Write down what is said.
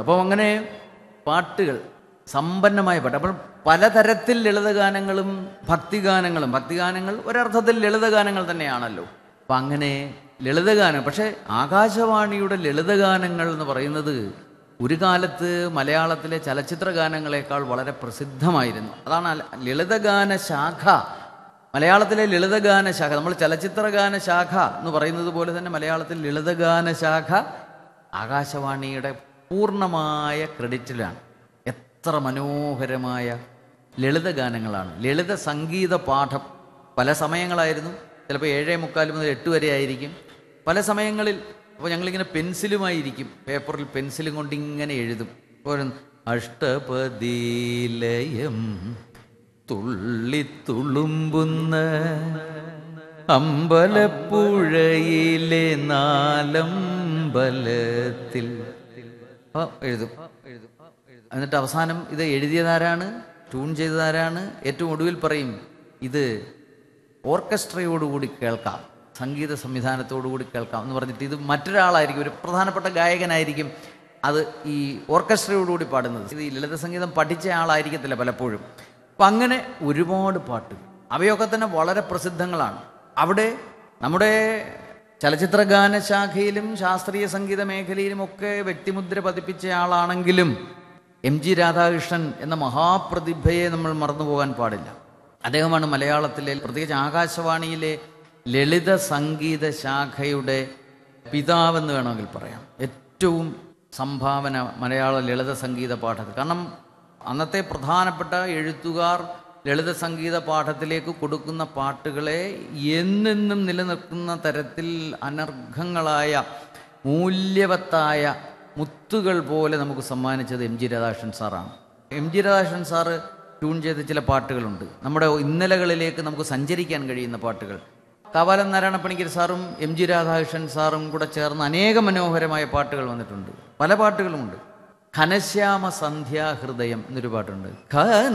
അപ്പോൾ അങ്ങനെ പാട്ടുകൾ സമ്പന്നമായ പാട്ട്. അപ്പോൾ പലതരത്തിൽ ലളിതഗാനങ്ങളും ഭക്തിഗാനങ്ങൾ ഒരർത്ഥത്തിൽ ലളിതഗാനങ്ങൾ തന്നെയാണല്ലോ. അപ്പം അങ്ങനെ ലളിതഗാനം, പക്ഷേ ആകാശവാണിയുടെ ലളിതഗാനങ്ങൾ എന്ന് പറയുന്നത് ഒരു കാലത്ത് മലയാളത്തിലെ ചലച്ചിത്ര ഗാനങ്ങളെക്കാൾ വളരെ പ്രസിദ്ധമായിരുന്നു. അതാണ് ലളിതഗാന ശാഖ, മലയാളത്തിലെ ലളിതഗാന ശാഖ. നമ്മൾ ചലച്ചിത്രഗാന ശാഖ എന്ന് പറയുന്നത് പോലെ തന്നെ മലയാളത്തിൽ ലളിതഗാന ശാഖ ആകാശവാണിയുടെ പൂർണ്ണമായ ക്രെഡിറ്റിലാണ്. എത്ര മനോഹരമായ ലളിതഗാനങ്ങളാണ്. ലളിത സംഗീത പാഠം പല സമയങ്ങളായിരുന്നു. ചിലപ്പോൾ 7:45 മുതൽ 8 വരെ ആയിരിക്കും. പല സമയങ്ങളിൽ അപ്പോൾ ഞങ്ങളിങ്ങനെ പെൻസിലുമായിരിക്കും, പേപ്പറിൽ പെൻസിലും കൊണ്ട് ഇങ്ങനെ എഴുതും. അഷ്ടപതിലയം തുള്ളിത്തുളുമ്പുന്ന അമ്പലപ്പുഴയിലെ നാലമ്പലത്തിൽ എഴുതും. എന്നിട്ട് അവസാനം ഇത് എഴുതിയതാരാണ്, ട്യൂൺ ചെയ്തതാരാണ്, ഏറ്റവും ഒടുവിൽ പറയും ഇത് ഓർക്കസ്ട്രയോടുകൂടി കേൾക്കാം, സംഗീത സംവിധാനത്തോടുകൂടി കേൾക്കാം എന്ന് പറഞ്ഞിട്ട് ഇത് മറ്റൊരാളായിരിക്കും, ഒരു പ്രധാനപ്പെട്ട ഗായകനായിരിക്കും അത് ഈ ഓർക്കസ്ട്രയോടുകൂടി പാടുന്നത്. ഇത് ഈ ലളിത സംഗീതം പഠിച്ച ആളായിരിക്കത്തില്ല പലപ്പോഴും. അപ്പം അങ്ങനെ ഒരുപാട് പാട്ടുകൾ, അവയൊക്കെ തന്നെ വളരെ പ്രസിദ്ധങ്ങളാണ്. അവിടെ നമ്മുടെ ചലച്ചിത്രഗാന ശാഖയിലും ശാസ്ത്രീയ സംഗീത മേഖലയിലും ഒക്കെ വ്യക്തിമുദ്ര പതിപ്പിച്ച ആളാണെങ്കിലും MG രാധാകൃഷ്ണൻ എന്ന മഹാപ്രതിഭയെ നമ്മൾ മറന്നുപോകാൻ പാടില്ല. അദ്ദേഹമാണ് മലയാളത്തിലെ, പ്രത്യേകിച്ച് ആകാശവാണിയിലെ ലളിത സംഗീത ശാഖയുടെ പിതാവെന്ന് വേണമെങ്കിൽ പറയാം. ഏറ്റവും സംഭാവന മലയാള ലളിത സംഗീത പാഠത്തിൽ. കാരണം അന്നത്തെ പ്രധാനപ്പെട്ട എഴുത്തുകാർ ലളിത സംഗീത പാഠത്തിലേക്ക് കൊടുക്കുന്ന പാട്ടുകളെ എന്നെന്നും നിലനിൽക്കുന്ന തരത്തിൽ അനർഘങ്ങളായ മൂല്യവത്തായ മുത്തുകൾ പോലെ നമുക്ക് സമ്മാനിച്ചത് MG രാധാകൃഷ്ണൻ സാറാണ്. MG രാധാകൃഷ്ണൻ സാറ് ട്യൂൺ ചെയ്ത ചില പാട്ടുകളുണ്ട്, നമ്മുടെ ഇന്നലകളിലേക്ക് നമുക്ക് സഞ്ചരിക്കാൻ കഴിയുന്ന പാട്ടുകൾ. കാവാലം നാരായണപ്പണിക്കർ സാറും MG രാധാകൃഷ്ണൻ സാറും കൂടെ ചേർന്ന് അനേക മനോഹരമായ പാട്ടുകൾ വന്നിട്ടുണ്ട്. പല പാട്ടുകളുമുണ്ട്. ഘനശ്യാമ സന്ധ്യാഹൃദയം എന്നൊരു പാട്ടുണ്ട്.